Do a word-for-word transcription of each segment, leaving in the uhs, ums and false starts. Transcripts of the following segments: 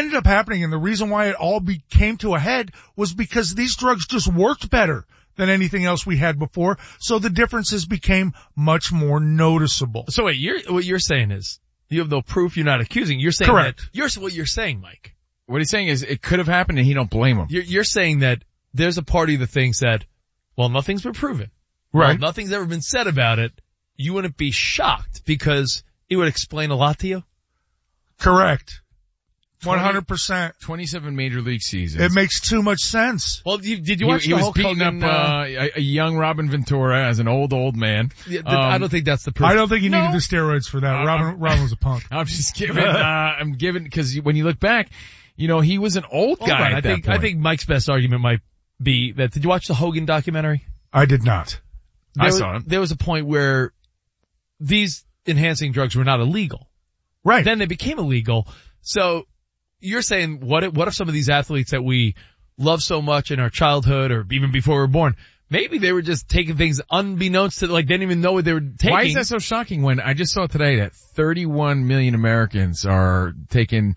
ended up happening, and the reason why it all be, came to a head, was because these drugs just worked better than anything else we had before, so the differences became much more noticeable. So wait, you're, what you're saying is, you have no proof, you're not accusing, you're saying Correct. that, you're, what you're saying, Mike. What he's saying is it could have happened and he don't blame him. You're, you're saying that there's a party that thinks that, well, nothing's been proven. Right. Well, nothing's ever been said about it. You wouldn't be shocked because it would explain a lot to you? Correct. one hundred percent. twenty-seven major league seasons. It makes too much sense. Well, you, did you He, watch he the was Hulk beating Hogan, up uh, uh, a, a young Robin Ventura as an old, old man. yeah, th- Um, I don't think that's the proof. I don't think he No. needed the steroids for that. Uh, Robin, Robin was a punk. I'm just giving, uh, I'm giving, because when you look back, you know, he was an old Hold guy on, at I that think, point. I think Mike's best argument might be that, did you watch the Hogan documentary? I did not. I There saw was, it. There was a point where these enhancing drugs were not illegal. Right. Then they became illegal. So you're saying, what if, what if some of these athletes that we love so much in our childhood or even before we were born, maybe they were just taking things unbeknownst to, like, they didn't even know what they were taking. Why is that so shocking when I just saw today that thirty-one million Americans are taking,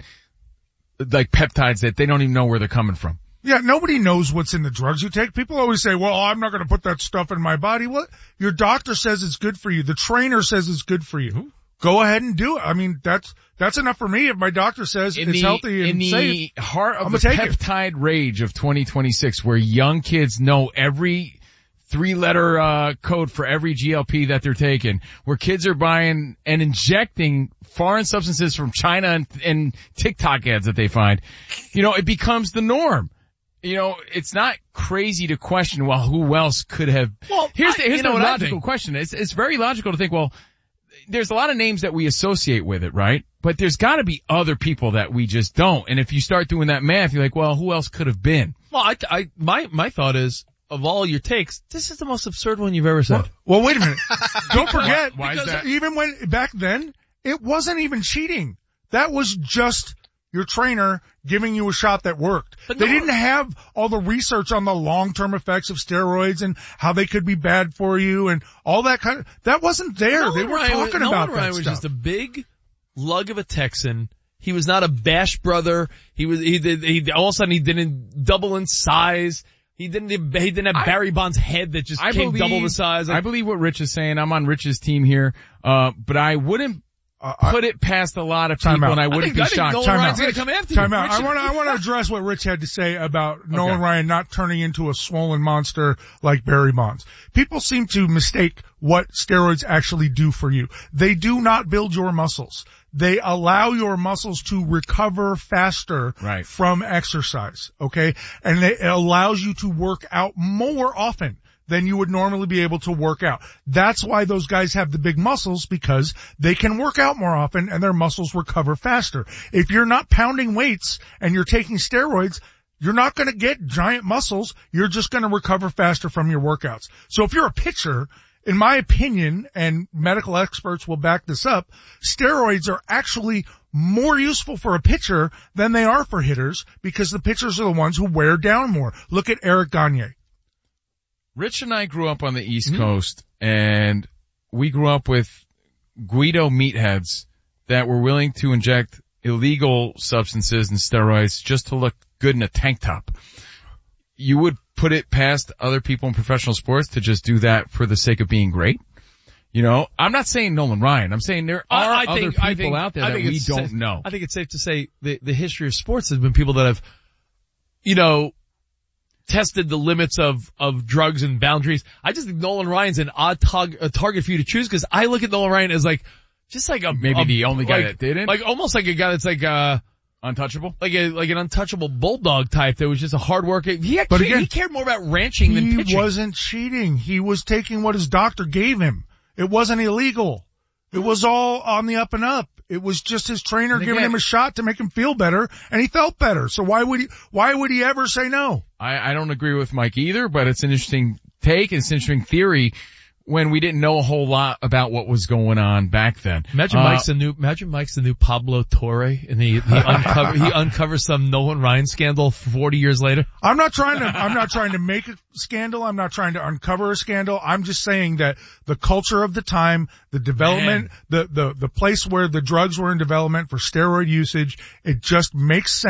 like, peptides that they don't even know where they're coming from? Yeah, nobody knows what's in the drugs you take. People always say, well, I'm not going to put that stuff in my body. What? Your doctor says it's good for you. The trainer says it's good for you. Go ahead and do it. I mean, that's, that's enough for me. If my doctor says In it's the, healthy and in the safe, heart of I'm the gonna take it. peptide rage of twenty twenty-six, where young kids know every three-letter uh code for every G L P that they're taking, where kids are buying and injecting foreign substances from China and, and TikTok ads that they find, you know, it becomes the norm. You know, it's not crazy to question, well, who else could have... Well, here's I- the, here's you know the what I logical think. question. It's, it's very logical to think, well, there's a lot of names that we associate with it, right? But there's gotta be other people that we just don't. And if you start doing that math, you're like, well, who else could have been? Well, I, I, my, my thought is, of all your takes, this is the most absurd one you've ever said. well, well wait a minute. Don't forget, Why is because that? even when, back then, it wasn't even cheating. That was just your trainer giving you a shot that worked. But they no- didn't have all the research on the long-term effects of steroids and how they could be bad for you and all that kind of, that wasn't there. Nolan they were Ryan was- talking Nolan about that Ryan was stuff. just a big lug of a Texan. He was not a bash brother. He was, he did, he, all of a sudden he didn't double in size. He didn't, he didn't have I- Barry Bonds' head that just I came believe, double the size. I believe what Rich is saying. I'm on Rich's team here. Uh, but I wouldn't Uh, I- put it past a lot of Time people out. and I I wouldn't think- be I think shocked. Nolan Time Ryan's out. gonna come after Time you. out. I Rich- want to I want to address what Rich had to say about Nolan Okay. Ryan not turning into a swollen monster like Barry Bonds. People seem to mistake what steroids actually do for you. They do not build your muscles. They allow your muscles to recover faster Right. from exercise, okay? And it allows you to work out more often than you would normally be able to work out. That's why those guys have the big muscles, because they can work out more often and their muscles recover faster. If you're not pounding weights and you're taking steroids, you're not going to get giant muscles. You're just going to recover faster from your workouts. So if you're a pitcher, in my opinion, and medical experts will back this up, steroids are actually more useful for a pitcher than they are for hitters, because the pitchers are the ones who wear down more. Look at Eric Gagne. Rich and I grew up on the East Mm-hmm. Coast, and we grew up with Guido meatheads that were willing to inject illegal substances and steroids just to look good in a tank top. You would put it past other people in professional sports to just do that for the sake of being great? You know, I'm not saying Nolan Ryan. I'm saying there are I, I other think, people I think, out there I that think we it's don't safe, know. I think it's safe to say the, the history of sports has been people that have, you know, tested the limits of, of drugs and boundaries. I just think Nolan Ryan's an odd tog, a target for you to choose, because I look at Nolan Ryan as like, just like a, Maybe a- the only guy like, that didn't? Like almost like a guy that's like, uh, Untouchable? like a, like an untouchable bulldog type that was just a hard worker. He, had, But he, again, he cared more about ranching than He pitching. wasn't cheating. He was taking what his doctor gave him. It wasn't illegal. It was all on the up and up. It was just his trainer And giving again- him a shot to make him feel better, and he felt better. So why would he, why would he ever say no? I, I don't agree with Mike either, but it's an interesting take. It's an interesting theory when we didn't know a whole lot about what was going on back then. Imagine Uh, Mike's the new, imagine Mike's the new Pablo Torre, and he, he uncover, he uncovers some Nolan Ryan scandal forty years later. I'm not trying to, I'm not trying to make a scandal. I'm not trying to uncover a scandal. I'm just saying that the culture of the time, the development, the, the, the place where the drugs were in development for steroid usage, it just makes sense.